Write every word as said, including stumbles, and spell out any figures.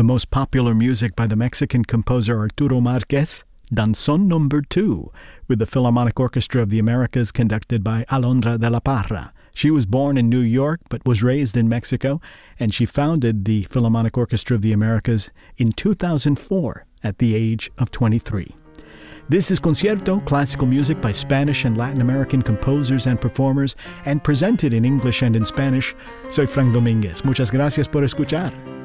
the most popular music by the Mexican composer Arturo Márquez, Danzón Number Two, with the Philharmonic Orchestra of the Americas conducted by Alondra de la Parra. She was born in New York but was raised in Mexico, and she founded the Philharmonic Orchestra of the Americas in two thousand four at the age of twenty-three. This is Concierto, classical music by Spanish and Latin American composers and performers, and presented in English and in Spanish. Soy Frank Domínguez. Muchas gracias por escuchar.